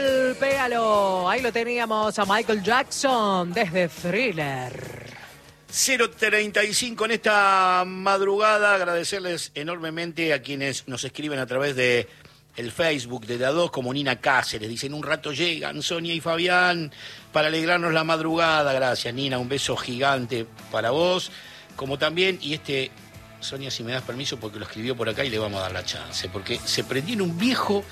Golpéalo. Ahí lo teníamos a Michael Jackson desde Thriller. 0:35 en esta madrugada. Agradecerles enormemente a quienes nos escriben a través de el Facebook de A2, como Nina Cáceres. Dicen, un rato llegan Sonia y Fabián para alegrarnos la madrugada. Gracias, Nina, un beso gigante para vos. Como también, Sonia, si me das permiso, porque lo escribió por acá y le vamos a dar la chance, porque se prendió en un viejo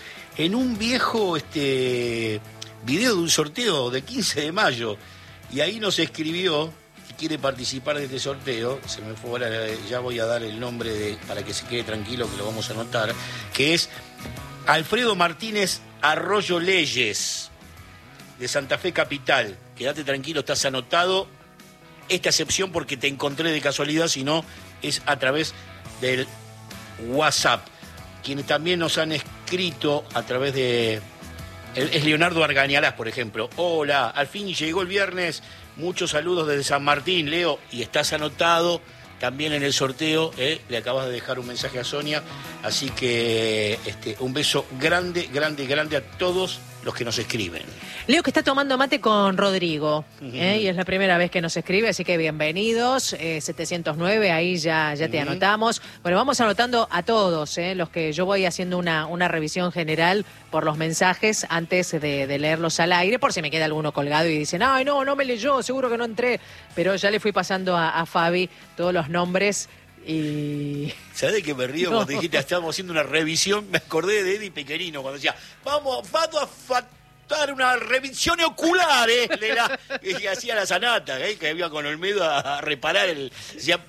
video de un sorteo de 15 de mayo, y ahí nos escribió y quiere participar de este sorteo. Se me fue ahora, ya voy a dar el nombre para que se quede tranquilo, que lo vamos a anotar, que es Alfredo Martínez Arroyo Leyes, de Santa Fe Capital. Quédate tranquilo, estás anotado. Esta excepción porque te encontré de casualidad, si no, es a través del WhatsApp. Quienes también nos han escrito a través de... Es Leonardo Argañarás, por ejemplo. Hola, al fin llegó el viernes. Muchos saludos desde San Martín, Leo. Y estás anotado también en el sorteo. Le acabas de dejar un mensaje a Sonia. Así que un beso grande, grande, grande a todos los que nos escriben. Leo, que está tomando mate con Rodrigo, y es la primera vez que nos escribe, así que bienvenidos. 709, ahí ya te anotamos. Bueno, vamos anotando a todos, los que yo voy haciendo una revisión general por los mensajes antes de leerlos al aire, por si me queda alguno colgado y dicen, ay, no me leyó, seguro que no entré. Pero ya le fui pasando a Fabi todos los nombres. Y... ¿Sabés de qué me río? Cuando dijiste, estábamos haciendo una revisión, me acordé de Eddie Pequerino, cuando decía, vamos a faltar una revisión ocular, que hacía la Sanata, que iba con Olmedo a reparar decía,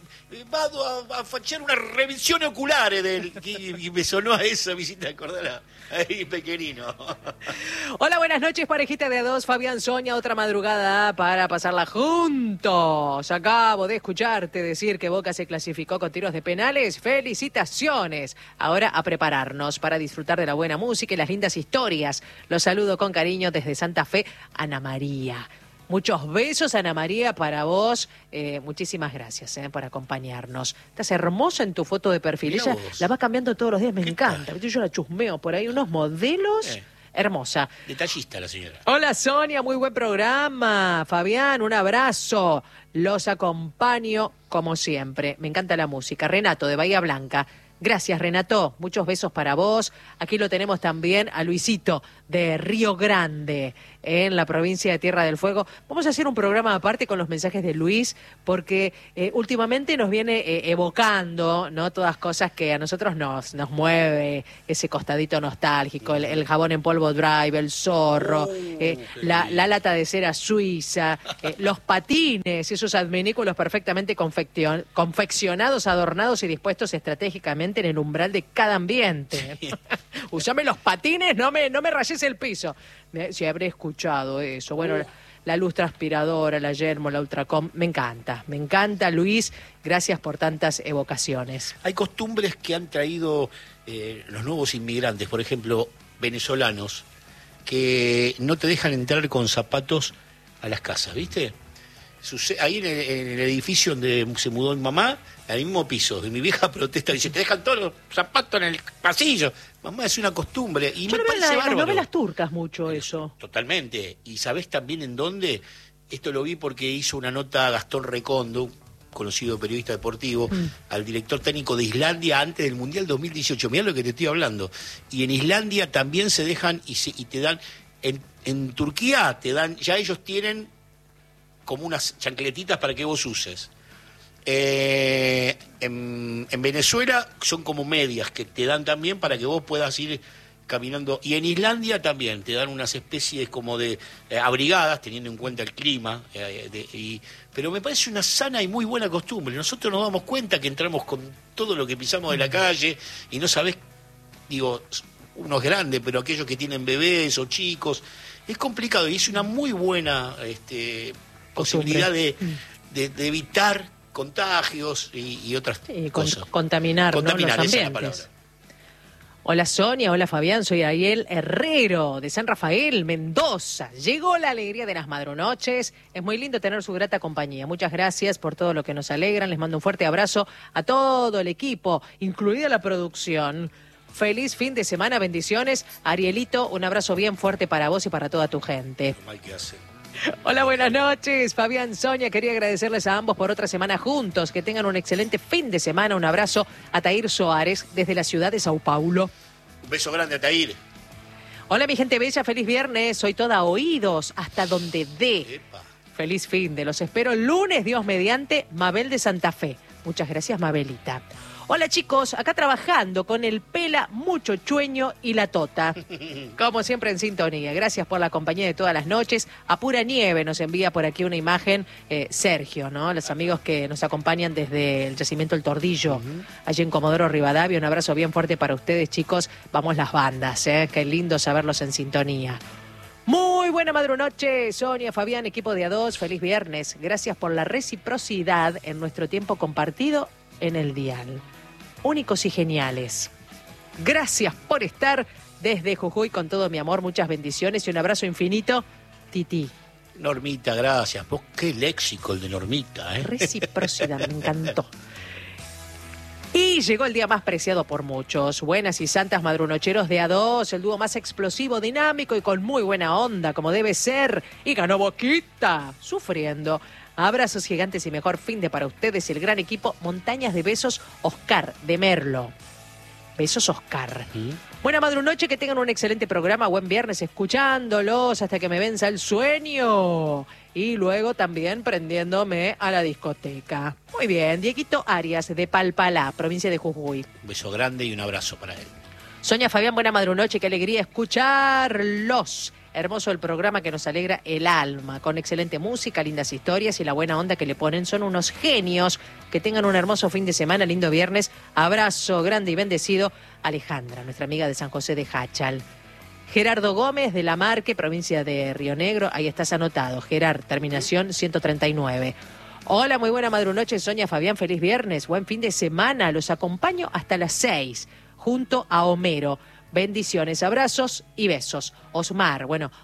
a fachar una revisión ocular, y me sonó a eso, me hiciste acordar a Eddie Pequerino. Hola, buenas noches, parejita de A2, Fabián, Sonia, otra madrugada para pasarla juntos. Acabo de escucharte decir que Boca se clasificó con tiros de penales. ¡Felicitaciones! Ahora a prepararnos para disfrutar de la buena música y las lindas historias. Los saludo con cariño desde Santa Fe, Ana María. Muchos besos, Ana María, para vos. Muchísimas gracias por acompañarnos. Estás hermosa en tu foto de perfil. Ella la va cambiando todos los días, me encanta. Yo la chusmeo por ahí, unos modelos. Hermosa. Detallista la señora. Hola, Sonia, muy buen programa. Fabián, un abrazo. Los acompaño como siempre. Me encanta la música. Renato, de Bahía Blanca. Gracias, Renato. Muchos besos para vos. Aquí lo tenemos también a Luisito, de Río Grande, en la provincia de Tierra del Fuego. Vamos a hacer un programa aparte con los mensajes de Luis, porque últimamente nos viene evocando, ¿no? Todas cosas que a nosotros nos mueve, ese costadito nostálgico, el jabón en polvo Drive, el zorro, la lata de cera suiza, los patines, esos adminículos perfectamente confeccionados, adornados y dispuestos estratégicamente en el umbral de cada ambiente. Sí. Usame los patines, no me rayes el piso. Si habré escuchado eso. Bueno, la luz transpiradora, la yermo, la ultracom, me encanta, Luis. Gracias por tantas evocaciones. Hay costumbres que han traído los nuevos inmigrantes, por ejemplo, venezolanos, que no te dejan entrar con zapatos a las casas, ¿viste? Ahí en el edificio donde se mudó mi mamá, al mismo piso, de mi vieja protesta, dice, te dejan todos los zapatos en el pasillo. Mamá, es una costumbre. Y yo me parece bárbaro. En las novelas turcas mucho eso. Totalmente. ¿Y sabés también en dónde? Esto lo vi porque hizo una nota Gastón Recondo, conocido periodista deportivo, al director técnico de Islandia antes del Mundial 2018. Mirá lo que te estoy hablando. Y en Islandia también se dejan y te dan... En Turquía te dan... Ya ellos tienen como unas chancletitas para que vos uses. En Venezuela son como medias que te dan también para que vos puedas ir caminando. Y en Islandia también te dan unas especies como de abrigadas, teniendo en cuenta el clima. Pero me parece una sana y muy buena costumbre. Nosotros nos damos cuenta que entramos con todo lo que pisamos de la calle y no sabés, digo, uno es grande, pero aquellos que tienen bebés o chicos, es complicado y es una muy buena posibilidad de evitar contagios y otras cosas. Contaminar, ¿no? Los ambientes. Hola Sonia, hola Fabián, soy Ariel Herrero de San Rafael, Mendoza. Llegó la alegría de las madrunoches, es muy lindo tener su grata compañía. Muchas gracias por todo lo que nos alegran, les mando un fuerte abrazo a todo el equipo, incluida la producción. Feliz fin de semana, bendiciones. Arielito, un abrazo bien fuerte para vos y para toda tu gente. Lo mal que hace. Hola, buenas noches. Fabián, Sonia, quería agradecerles a ambos por otra semana juntos. Que tengan un excelente fin de semana. Un abrazo a Tair Soares desde la ciudad de Sao Paulo. Un beso grande a Tair. Hola, mi gente bella, feliz viernes. Soy toda oídos hasta donde dé. Epa. Feliz fin de los espero el lunes, Dios mediante, Mabel de Santa Fe. Muchas gracias, Mabelita. Hola chicos, acá trabajando con el Pela, Mucho Chueño y la Tota. Como siempre en sintonía. Gracias por la compañía de todas las noches. A pura nieve nos envía por aquí una imagen Sergio, ¿no? Los amigos que nos acompañan desde el yacimiento El Tordillo, allí en Comodoro Rivadavia. Un abrazo bien fuerte para ustedes, chicos. Vamos las bandas, ¿eh? Qué lindo saberlos en sintonía. Muy buena madrunoche, Sonia, Fabián, equipo de A2, feliz viernes. Gracias por la reciprocidad en nuestro tiempo compartido en el dial. Únicos y geniales. Gracias por estar desde Jujuy con todo mi amor, muchas bendiciones y un abrazo infinito, Titi. Normita, gracias. Vos qué léxico el de Normita, ¿eh? Reciprocidad, me encantó. Y llegó el día más preciado por muchos. Buenas y santas madrunocheros de A2, el dúo más explosivo, dinámico y con muy buena onda, como debe ser. Y ganó Boquita, sufriendo. Abrazos gigantes y mejor fin de para ustedes, el gran equipo Montañas de Besos, Oscar de Merlo. Besos, Oscar. Buena madrunoche, que tengan un excelente programa. Buen viernes escuchándolos hasta que me venza el sueño. Y luego también prendiéndome a la discoteca. Muy bien, Dieguito Arias de Palpalá, provincia de Jujuy. Un beso grande y un abrazo para él. Sonia, Fabián, buena madrunoche, qué alegría escucharlos. Hermoso el programa que nos alegra el alma, con excelente música, lindas historias y la buena onda que le ponen. Son unos genios. Que tengan un hermoso fin de semana, lindo viernes. Abrazo grande y bendecido. Alejandra, nuestra amiga de San José de Hachal. Gerardo Gómez de La Marque, provincia de Río Negro. Ahí estás anotado. Gerard, terminación 139. Hola, muy buena madrunoche, Sonia, Fabián, feliz viernes. Buen fin de semana. Los acompaño hasta las 6, junto a Homero. Bendiciones, abrazos y besos. Osmar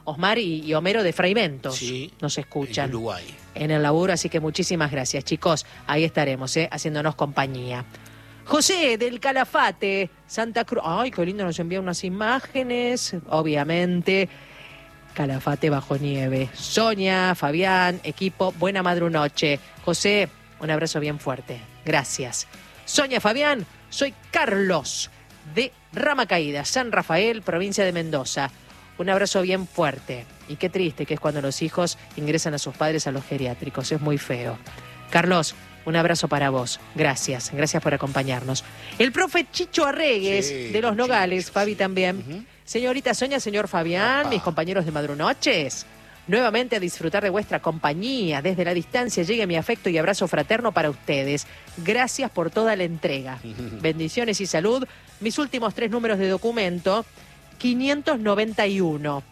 y Homero de Fraiventos sí, nos escuchan. En Uruguay. En el laburo, así que muchísimas gracias, chicos. Ahí estaremos, haciéndonos compañía. José del Calafate, Santa Cruz. Ay, qué lindo, nos envía unas imágenes, obviamente. Calafate bajo nieve. Sonia, Fabián, equipo, buena madrunoche. José, un abrazo bien fuerte. Gracias. Sonia, Fabián, soy Carlos de Rama Caída, San Rafael, provincia de Mendoza. Un abrazo bien fuerte. Y qué triste que es cuando los hijos ingresan a sus padres a los geriátricos. Es muy feo. Carlos, un abrazo para vos. Gracias. Gracias por acompañarnos. El profe Chicho Arregues, sí, de Los Nogales, Chicho, Fabi también. Señorita Sonia, señor Fabián, mis compañeros de madrunoches. Nuevamente a disfrutar de vuestra compañía. Desde la distancia llegue mi afecto y abrazo fraterno para ustedes. Gracias por toda la entrega. Bendiciones y salud. Mis últimos 3 números de documento, 591,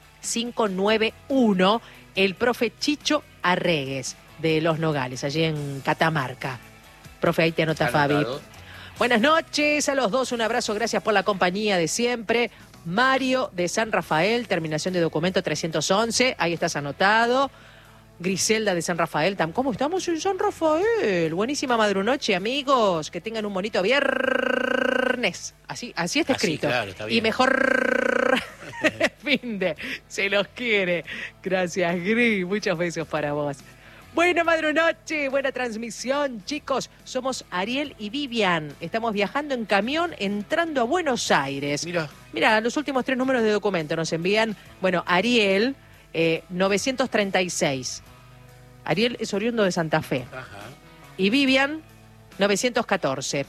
591, el profe Chicho Arregues de Los Nogales, allí en Catamarca. Profe, ahí te anota Fabi. Buenas noches a los dos, un abrazo, gracias por la compañía de siempre. Mario de San Rafael, terminación de documento 311, ahí estás anotado. Griselda de San Rafael, ¿cómo estamos en San Rafael? Buenísima madrunoche, amigos, que tengan un bonito viernes. Así está escrito. Claro, está bien. Y mejor fin de, se los quiere. Gracias, Gris, muchos besos para vos. Buena madrunoche, buena transmisión, chicos. Somos Ariel y Vivian. Estamos viajando en camión, entrando a Buenos Aires. Mira, los últimos 3 números de documento nos envían. Bueno, Ariel, 936. Ariel es oriundo de Santa Fe. Ajá. Y Vivian, 914.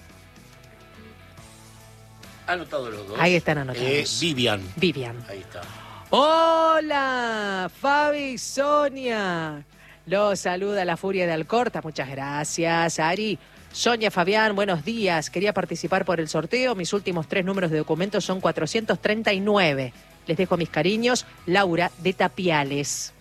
Anotado los dos. Ahí están anotados. Vivian. Ahí está. Hola, Fabi, Sonia. Los saluda la Furia de Alcorta. Muchas gracias, Ari. Sonia, Fabián, buenos días. Quería participar por el sorteo. Mis últimos 3 números de documentos son 439. Les dejo mis cariños. Laura de Tapiales.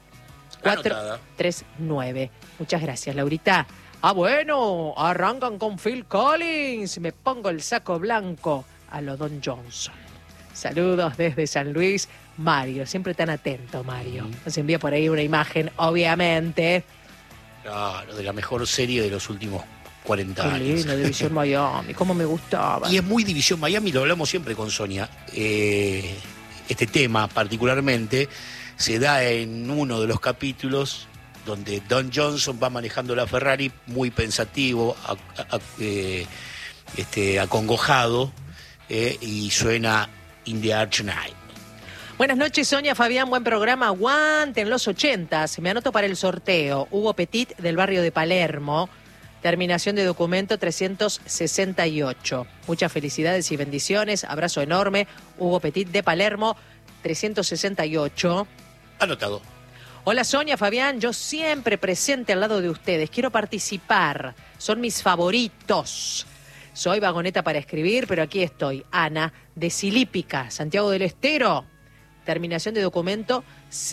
439. Muchas gracias, Laurita. Bueno, arrancan con Phil Collins. Me pongo el saco blanco a lo Don Johnson. Saludos desde San Luis. Mario, siempre tan atento, Mario. Nos envía por ahí una imagen, obviamente. Claro, de la mejor serie de los últimos 40 Qué años. lindo, División Miami, cómo me gustaba. Y es muy División Miami, lo hablamos siempre con Sonia. Este tema particularmente se da en uno de los capítulos donde Don Johnson va manejando la Ferrari muy pensativo, acongojado, y suena In the Arch Night. Buenas noches, Sonia, Fabián, buen programa. Aguanten los 80s. Me anoto para el sorteo. Hugo Petit, del barrio de Palermo. Terminación de documento 368. Muchas felicidades y bendiciones. Abrazo enorme. Hugo Petit, de Palermo, 368. Anotado. Hola, Sonia, Fabián. Yo siempre presente al lado de ustedes. Quiero participar. Son mis favoritos. Soy vagoneta para escribir, pero aquí estoy. Ana, de Silípica, Santiago del Estero. Terminación de documento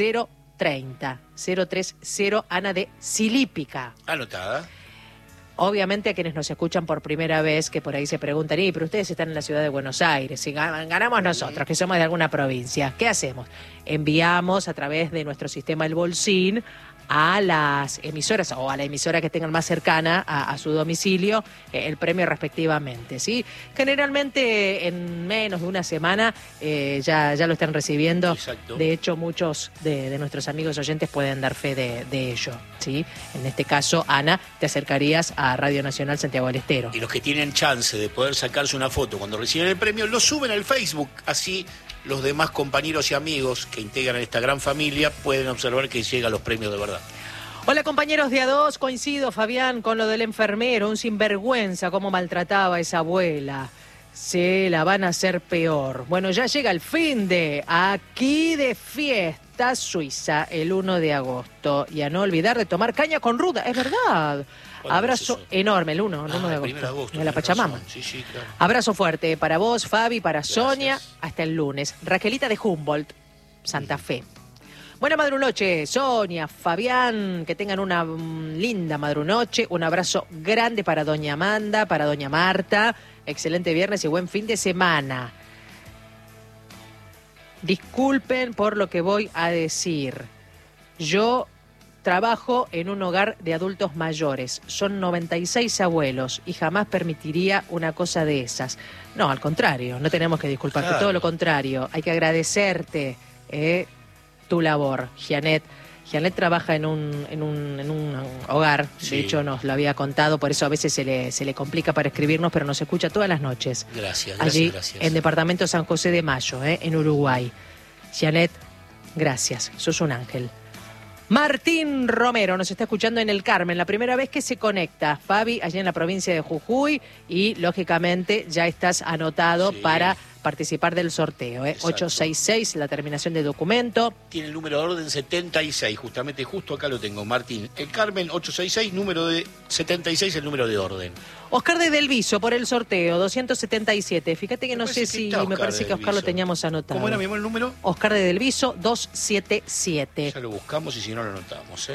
030. Ana de Silípica. Anotada. Obviamente a quienes nos escuchan por primera vez, que por ahí se preguntan, pero ustedes están en la ciudad de Buenos Aires, si ganamos nosotros, que somos de alguna provincia, ¿qué hacemos? Enviamos a través de nuestro sistema El Bolsín a las emisoras o a la emisora que tengan más cercana a su domicilio el premio respectivamente, ¿sí? Generalmente en menos de una semana ya lo están recibiendo. Exacto. De hecho, muchos de nuestros amigos oyentes pueden dar fe de ello, ¿sí? En este caso, Ana, te acercarías a Radio Nacional Santiago del Estero. Y los que tienen chance de poder sacarse una foto cuando reciben el premio, lo suben al Facebook, así los demás compañeros y amigos que integran esta gran familia pueden observar que llegan los premios de verdad. Hola, compañeros de A2, coincido, Fabián, con lo del enfermero, un sinvergüenza, cómo maltrataba a esa abuela. Se la van a hacer peor. Bueno, ya llega el fin de aquí de fiesta Suiza el 1 de agosto. Y a no olvidar de tomar caña con ruda, es verdad. Abrazo es eso? enorme, el 1 de el 1 de agosto. de la Pachamama. Sí, claro. Abrazo fuerte para vos, Fabi, para Gracias. Sonia, hasta el lunes. Raquelita de Humboldt, Santa Fe. Buena madrunoche, Sonia, Fabián, que tengan una linda madrunoche. Un abrazo grande para doña Amanda, para doña Marta. Excelente viernes y buen fin de semana. Disculpen por lo que voy a decir. Yo trabajo en un hogar de adultos mayores. Son 96 abuelos y jamás permitiría una cosa de esas. No, al contrario, no tenemos que disculparte, Claro. todo lo contrario. Hay que agradecerte tu labor, Janet. Janet trabaja en un hogar, Sí. de hecho nos lo había contado, por eso a veces se le complica para escribirnos, pero nos escucha todas las noches. Gracias. Allí en Departamento San José de Mayo, en Uruguay. Janet, gracias, sos un ángel. Martín Romero nos está escuchando en el Carmen, la primera vez que se conecta. Fabi, allí en la provincia de Jujuy, y lógicamente ya estás anotado Sí. para participar del sorteo. Exacto. 866, la terminación de documento. Tiene el número de orden 76, justamente, justo acá lo tengo, Martín. El Carmen 866, número de 76, el número de orden. Oscar de Delviso por el sorteo, 277. Fíjate que Me no parece sé que si, está me Oscar parece de que Oscar lo Delviso. teníamos anotado. ¿Cómo era, mi amor, el número? Oscar de Delviso, 277. Ya lo buscamos y si no lo anotamos,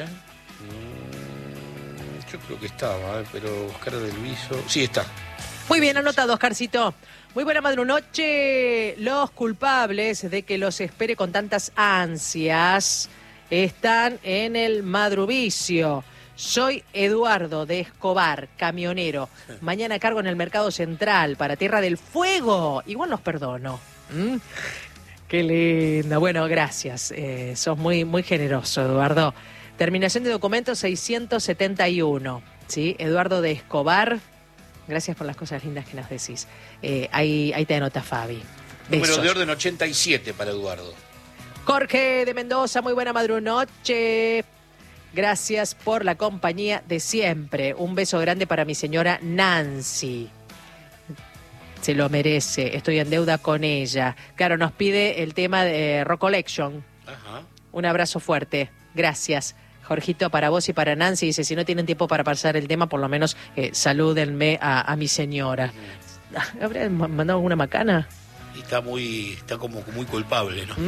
Yo creo que estaba, pero Oscar del Viso... Sí, está. Muy bien anotado, Oscarcito. Muy buena madrunoche. Los culpables de que los espere con tantas ansias están en el madruvicio. Soy Eduardo de Escobar, camionero. Mañana cargo en el Mercado Central para Tierra del Fuego. Igual los perdono. ¿Mm? Qué lindo. Bueno, gracias. Sos muy, muy generoso, Eduardo. Terminación de documento 671. ¿Sí? Eduardo de Escobar. Gracias por las cosas lindas que nos decís. Ahí te anota Fabi. Número Besos. de orden 87 para Eduardo. Jorge de Mendoza, muy buena madrunoche. Gracias por la compañía de siempre. Un beso grande para mi señora Nancy. Se lo merece. Estoy en deuda con ella. Claro, nos pide el tema de Rock Collection. Ajá. Un abrazo fuerte. Gracias. Jorgito, para vos y para Nancy. Dice, si no tienen tiempo para pasar el tema, por lo menos salúdenme a mi señora. ¿Habrá mandado alguna macana? Y está como muy culpable, ¿no?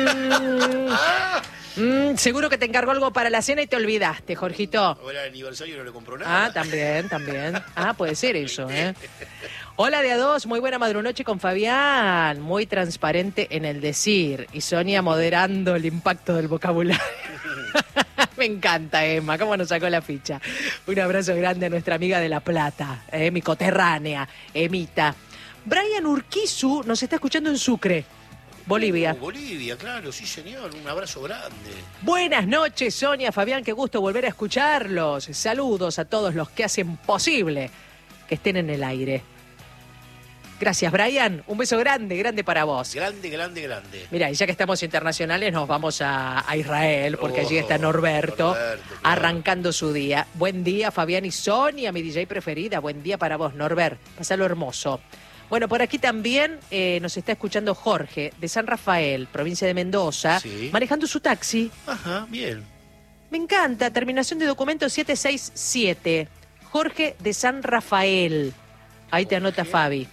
Seguro que te encargó algo para la cena y te olvidaste, Jorgito. Ahora el aniversario no le compró nada. Ah, también. Puede ser eso, Hola de A2, muy buena madrunoche con Fabián. Muy transparente en el decir. Y Sonia moderando el impacto del vocabulario. Me encanta, Emma, cómo nos sacó la ficha. Un abrazo grande a nuestra amiga de La Plata, mi coterránea, Emita. Brian Urquizu nos está escuchando en Sucre, Bolivia. Bolivia, claro, sí señor, un abrazo grande. Buenas noches, Sonia, Fabián, qué gusto volver a escucharlos. Saludos a todos los que hacen posible que estén en el aire. Gracias, Brian. Un beso grande, grande para vos. Grande, grande, grande. Mira, y ya que estamos internacionales, nos vamos a Israel, porque allí está Norberto, claro. arrancando su día. Buen día, Fabián y Sonia, mi DJ preferida. Buen día para vos, Norbert. Pásalo hermoso. Bueno, por aquí también nos está escuchando Jorge, de San Rafael, provincia de Mendoza, sí, manejando su taxi. Ajá, bien. Me encanta, terminación de documento 767. Jorge de San Rafael. Ahí te anota Fabi.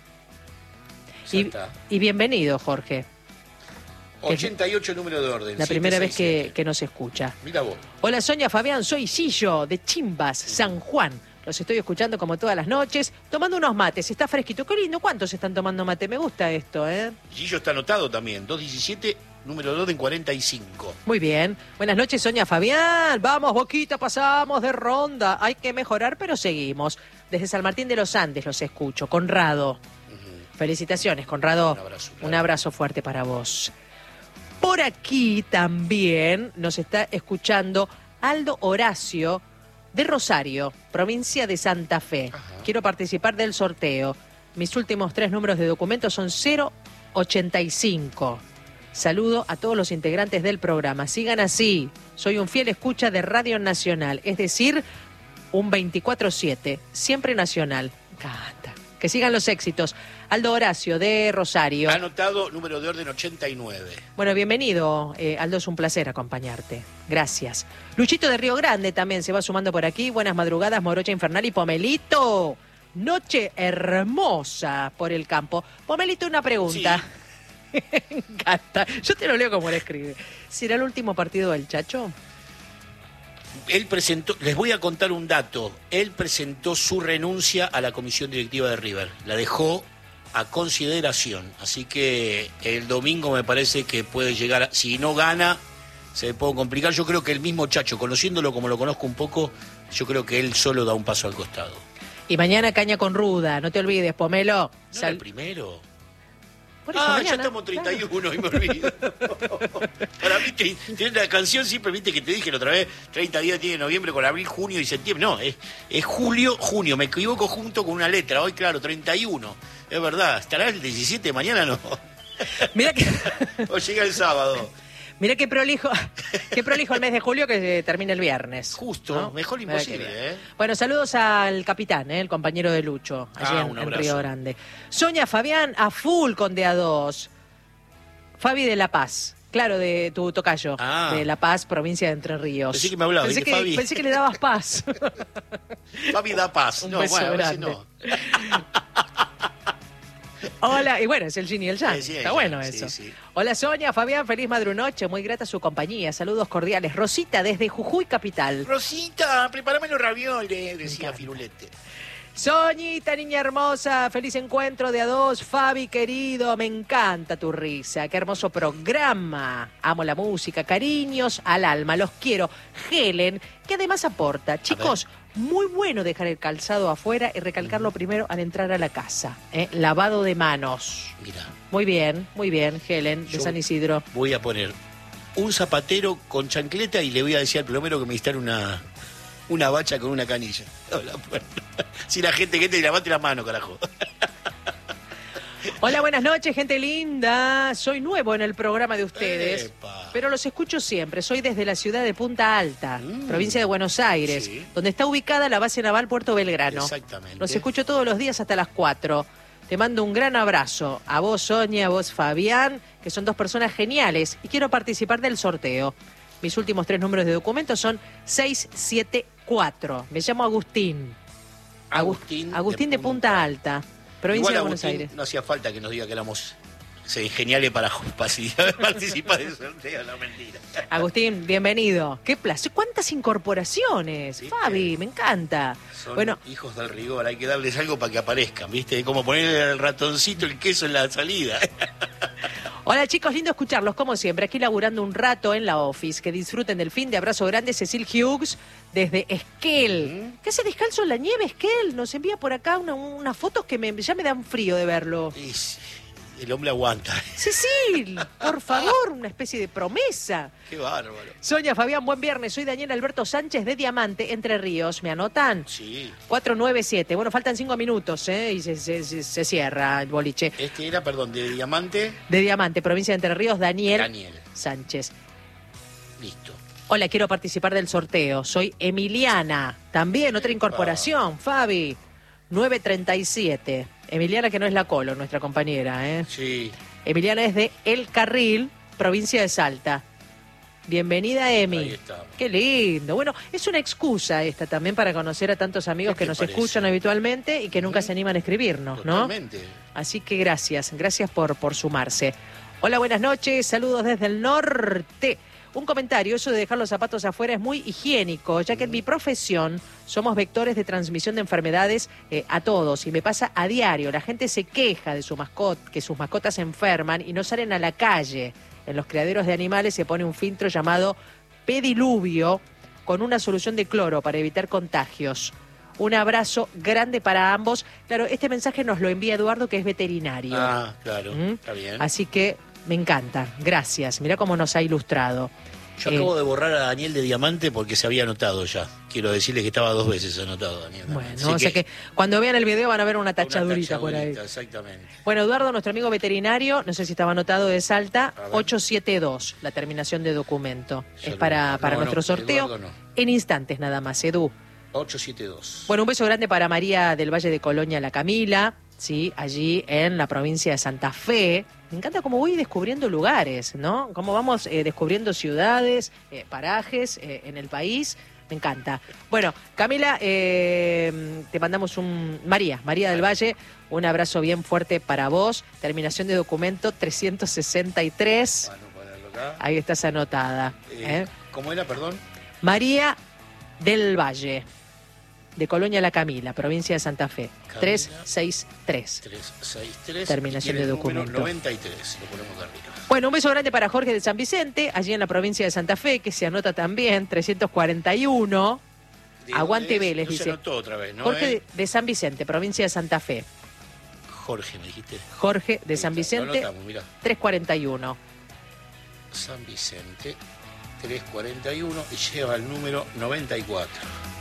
Y bienvenido, Jorge. 88 número de orden. La primera vez 767. que nos escucha. Mira vos. Hola, Sonia, Fabián, soy Gillo, de Chimbas, San Juan. Los estoy escuchando como todas las noches, tomando unos mates. Está fresquito. Qué lindo. ¿Cuántos están tomando mate? Me gusta esto, ¿eh? Gillo está anotado también. 217, número 2 en 45. Muy bien. Buenas noches, Sonia, Fabián. Vamos, Boquita, pasamos de ronda. Hay que mejorar, pero seguimos. Desde San Martín de los Andes los escucho. Conrado. Felicitaciones, Conrado. Un abrazo, claro. Un abrazo fuerte para vos. Por aquí también nos está escuchando Aldo Horacio de Rosario, provincia de Santa Fe. Ajá. Quiero participar del sorteo. Mis últimos 3 números de documento son 085. Saludo a todos los integrantes del programa. Sigan así. Soy un fiel escucha de Radio Nacional, es decir, un 24/7, siempre nacional. Me encanta. Que sigan los éxitos. Aldo Horacio de Rosario. Anotado, número de orden 89. Bueno, bienvenido, Aldo, es un placer acompañarte. Gracias. Luchito de Río Grande también se va sumando por aquí. Buenas madrugadas, Morocha Infernal y Pomelito. Noche hermosa por el campo. Pomelito, una pregunta. Sí. Me encanta. Yo te lo leo como lo escribe. ¿Será el último partido del Chacho? Él presentó, les voy a contar un dato. Él presentó su renuncia a la comisión directiva de River. La dejó a consideración. Así que el domingo me parece que puede llegar, si no gana, se puede complicar. Yo creo que el mismo Chacho, conociéndolo como lo conozco un poco, yo creo que él solo da un paso al costado. Y mañana caña con ruda, no te olvides, Pomelo. ¿No era el primero? Por eso, mañana, ya estamos 31 claro. Y me olvido. Para mí, tiene la canción siempre, viste que te dije la otra vez, 30 días tiene noviembre con abril, junio y septiembre. No, es julio, junio, me equivoco junto con una letra. Hoy, claro, 31. Es verdad, estará el 17, mañana no. Mira que... O llega el sábado. Mira qué prolijo el mes de julio que termina el viernes. Justo, ¿no? mejor imposible, ¿eh? Bueno, saludos al capitán, el compañero de Lucho, allí en Río Grande. Sonia, Fabián, a full con DA2. Fabi de La Paz, claro, de tu tocayo, de La Paz, provincia de Entre Ríos. Pensé que me hablaba, pensé que le dabas paz. Fabi da paz. Un beso grande. A ver si no. Hola, y bueno, es el Yin y el Yang. Sí, está bueno eso. Sí. Hola, Sonia, Fabián, feliz madrunoche, muy grata su compañía. Saludos cordiales. Rosita, desde Jujuy Capital. Rosita, prepárame los ravioles, decía Firulete. Soñita, niña hermosa, feliz encuentro de A2. Fabi, querido, me encanta tu risa. Qué hermoso programa. Amo la música, cariños al alma, los quiero. Helen, que además aporta. Chicos, muy bueno dejar el calzado afuera y recalcarlo primero al entrar a la casa. Lavado de manos. Mira. Muy bien, Helen, de San Isidro. Voy a poner un zapatero con chancleta y le voy a decir al plomero que me instale una bacha con una canilla. Si la gente que te lavate la mano, carajo. Hola, buenas noches, gente linda. Soy nuevo en el programa de ustedes, pero los escucho siempre. Soy desde la ciudad de Punta Alta, provincia de Buenos Aires, donde está ubicada la base naval Puerto Belgrano. Exactamente. Los escucho todos los días hasta las 4. Te mando un gran abrazo. A vos, Sonia, a vos, Fabián, que son 2 personas geniales y quiero participar del sorteo. Mis últimos 3 números de documento son 674. Me llamo Agustín. Agustín de Punta Alta, provincia de Buenos Aires. No hacía falta que nos diga que éramos geniales para participar del sorteo, no, mentira. Agustín, bienvenido. Qué placer. ¿Cuántas incorporaciones? ¿Viste? Fabi, me encanta. Son hijos del rigor, hay que darles algo para que aparezcan, ¿viste? Es como ponerle al ratoncito el queso en la salida. Hola chicos, lindo escucharlos como siempre, aquí laburando un rato en la office. Que disfruten del fin de abrazo grande, Cecil Hughes desde Esquel. ¿Qué hace descalzo en la nieve, Esquel? Nos envía por acá unas fotos que ya me dan frío de verlo. El hombre aguanta. Cecil, por favor, una especie de promesa. Qué bárbaro. Sonia, Fabián, buen viernes. Soy Daniel Alberto Sánchez de Diamante, Entre Ríos. ¿Me anotan? Sí. 497. Bueno, faltan 5 minutos, y se cierra el boliche. Este era, perdón, de Diamante. De Diamante, provincia de Entre Ríos, Daniel Sánchez. Listo. Hola, quiero participar del sorteo. Soy Emiliana. También otra incorporación, Fabi. 937. Emiliana, que no es la Colo, nuestra compañera, ¿eh? Sí. Emiliana es de El Carril, provincia de Salta. Bienvenida, Emi. Ahí está. Qué lindo. Bueno, es una excusa esta también para conocer a tantos amigos que nos escuchan habitualmente y que nunca se animan a escribirnos, ¿no? Totalmente. Así que gracias por sumarse. Hola, buenas noches, saludos desde el norte. Un comentario, eso de dejar los zapatos afuera es muy higiénico, ya que en mi profesión somos vectores de transmisión de enfermedades a todos y me pasa a diario. La gente se queja de que sus mascotas se enferman y no salen a la calle. En los criaderos de animales se pone un filtro llamado pediluvio con una solución de cloro para evitar contagios. Un abrazo grande para ambos. Claro, este mensaje nos lo envía Eduardo, que es veterinario. Ah, claro, está bien. Así que me encanta, gracias. Mirá cómo nos ha ilustrado. Yo acabo de borrar a Daniel de Diamante porque se había anotado ya. Quiero decirles que estaba 2 veces anotado, Daniel. Bueno, o sea que cuando vean el video van a ver una tachadurita por ahí. Exactamente. Bueno, Eduardo, nuestro amigo veterinario, no sé si estaba anotado de Salta, 872, la terminación de documento. Es para nuestro sorteo. En instantes nada más, Edu. 872. Bueno, un beso grande para María del Valle de Colonia, la Camila, sí, allí en la provincia de Santa Fe. Me encanta cómo voy descubriendo lugares, ¿no? Cómo vamos descubriendo ciudades, parajes en el país. Me encanta. Bueno, Camila, te mandamos María del Valle, un abrazo bien fuerte para vos. Terminación de documento 363. Ahí estás anotada. ¿Cómo era, perdón? María del Valle, de Colonia La Camila, provincia de Santa Fe. 363. 363. Terminación de documento. 93, lo ponemos de arriba. Bueno, un beso grande para Jorge de San Vicente, allí en la provincia de Santa Fe, que se anota también, 341. Aguante Vélez, no dice. Se anotó otra vez, ¿no? Jorge de San Vicente, provincia de Santa Fe. Jorge, me dijiste. Jorge de San Vicente, 341. San Vicente, 341, y lleva el número 94.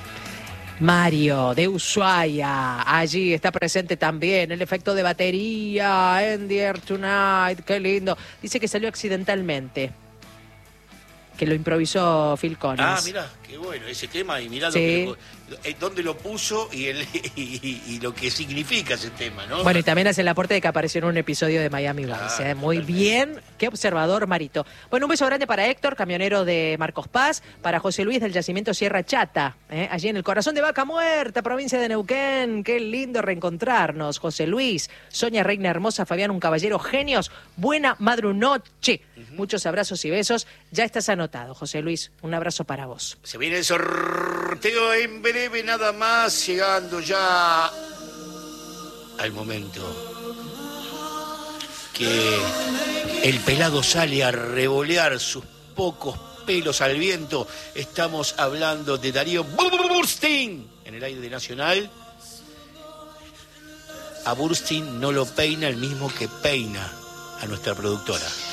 Mario de Ushuaia, allí está presente también el efecto de batería en The Air Tonight, qué lindo. Dice que salió accidentalmente, que lo improvisó Phil Collins. Ah, mirá, qué bueno ese tema, y mirá dónde lo puso y lo que significa ese tema, ¿no? Bueno, y también hace el aporte de que apareció en un episodio de Miami Vice. Muy bien, qué observador, Marito. Bueno, un beso grande para Héctor, camionero de Marcos Paz, para José Luis del Yacimiento Sierra Chata, allí en el corazón de Vaca Muerta, provincia de Neuquén. Qué lindo reencontrarnos, José Luis. Sonia Reina Hermosa, Fabián, un caballero, genios. Buena madrunoche. Muchos abrazos y besos. Ya estás anotado, José Luis. Un abrazo para vos. Se viene el sorteo en breve, nada más, llegando ya al momento que el pelado sale a revolear sus pocos pelos al viento. Estamos hablando de Darío Burstein en el aire de Nacional. A Burstein no lo peina el mismo que peina a nuestra productora.